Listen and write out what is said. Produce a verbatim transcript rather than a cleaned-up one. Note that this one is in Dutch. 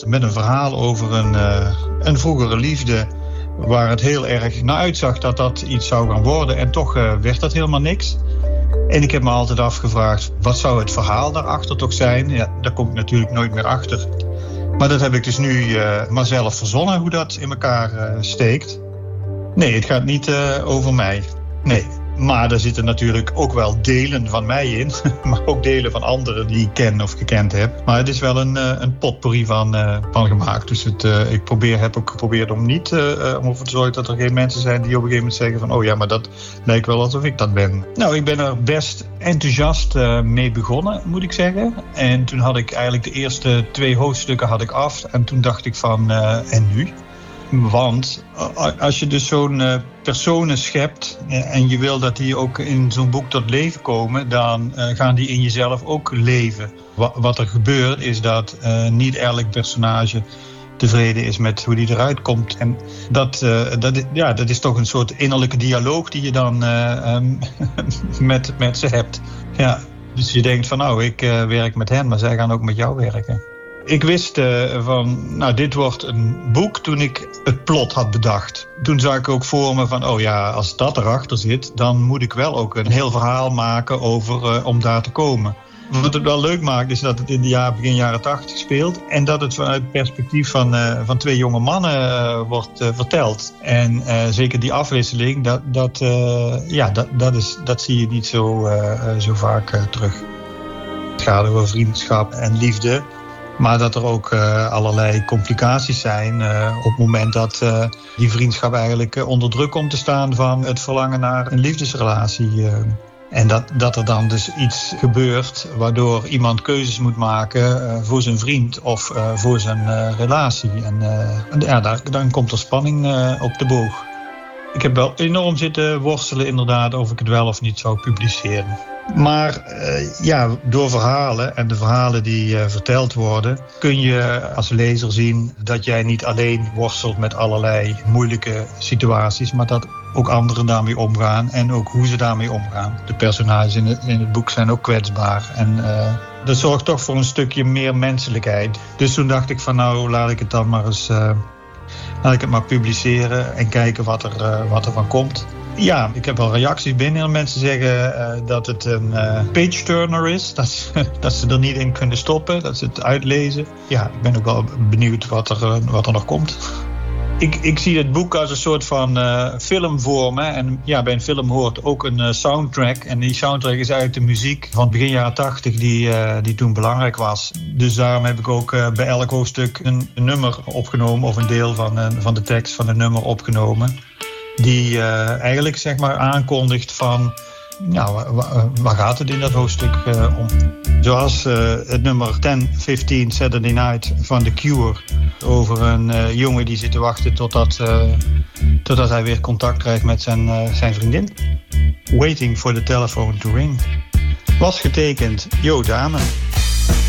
met een verhaal over een, uh, een vroegere liefde waar het heel erg naar uitzag dat dat iets zou gaan worden. En toch uh, werd dat helemaal niks. En ik heb me altijd afgevraagd, wat zou het verhaal daarachter toch zijn? Ja, daar kom ik natuurlijk nooit meer achter. Maar dat heb ik dus nu uh, maar zelf verzonnen, hoe dat in elkaar uh, steekt. Nee, het gaat niet uh, over mij. Nee. Maar er zitten natuurlijk ook wel delen van mij in. Maar ook delen van anderen die ik ken of gekend heb. Maar het is wel een, een potpourri van, uh, van gemaakt. Dus het, uh, ik probeer, heb ook geprobeerd om niet uh, om ervoor te zorgen dat er geen mensen zijn die op een gegeven moment zeggen van oh ja, maar dat lijkt wel alsof ik dat ben. Nou, ik ben er best enthousiast uh, mee begonnen, moet ik zeggen. En toen had ik eigenlijk de eerste twee hoofdstukken had ik af. En toen dacht ik van uh, en nu? Want als je dus zo'n uh, personen schept en je wil dat die ook in zo'n boek tot leven komen, dan uh, gaan die in jezelf ook leven. Wat, wat er gebeurt is dat uh, niet elk personage tevreden is met hoe die eruit komt. En dat, uh, dat, ja, dat is toch een soort innerlijke dialoog die je dan uh, um, met, met ze hebt. Ja, dus je denkt van nou, ik uh, werk met hen, maar zij gaan ook met jou werken. Ik wist uh, van, nou dit wordt een boek toen ik het plot had bedacht. Toen zag ik ook voor me van, oh ja, als dat erachter zit, dan moet ik wel ook een heel verhaal maken over uh, om daar te komen. Wat het wel leuk maakt is dat het in de jaar, begin jaren tachtig speelt. En dat het vanuit het perspectief van, uh, van twee jonge mannen uh, wordt uh, verteld. En uh, zeker die afwisseling, dat, dat, uh, ja, dat, dat, is, dat zie je niet zo, uh, zo vaak uh, terug. Het gaat over vriendschap en liefde. Maar dat er ook uh, allerlei complicaties zijn uh, op het moment dat uh, die vriendschap eigenlijk uh, onder druk komt te staan van het verlangen naar een liefdesrelatie. Uh. En dat, dat er dan dus iets gebeurt waardoor iemand keuzes moet maken uh, voor zijn vriend of uh, voor zijn uh, relatie. En uh, ja, daar, dan komt er spanning uh, op de boog. Ik heb wel enorm zitten worstelen inderdaad of ik het wel of niet zou publiceren. Maar uh, ja, door verhalen en de verhalen die uh, verteld worden, kun je als lezer zien dat jij niet alleen worstelt met allerlei moeilijke situaties, maar dat ook anderen daarmee omgaan en ook hoe ze daarmee omgaan. De personages in het, in het boek zijn ook kwetsbaar en uh, dat zorgt toch voor een stukje meer menselijkheid. Dus toen dacht ik van nou, laat ik het dan maar eens uh, laat ik het maar publiceren en kijken wat er, uh, wat er van komt. Ja, ik heb wel reacties binnen en mensen zeggen uh, dat het een uh, page-turner is. Dat, dat ze er niet in kunnen stoppen, dat ze het uitlezen. Ja, ik ben ook wel benieuwd wat er, uh, wat er nog komt. Ik, ik zie het boek als een soort van uh, film voor me. En ja, bij een film hoort ook een uh, soundtrack. En die soundtrack is uit de muziek van begin jaren tachtig die, uh, die toen belangrijk was. Dus daarom heb ik ook uh, bij elk hoofdstuk een, een nummer opgenomen of een deel van, uh, van de tekst van een nummer opgenomen. Die uh, eigenlijk zeg maar aankondigt van, nou, waar, waar gaat het in dat hoofdstuk uh, om? Zoals uh, het nummer tien vijftien Saturday Night van The Cure. Over een uh, jongen die zit te wachten totdat, uh, totdat hij weer contact krijgt met zijn, uh, zijn vriendin. Waiting for the telephone to ring. Was getekend Jo Damen.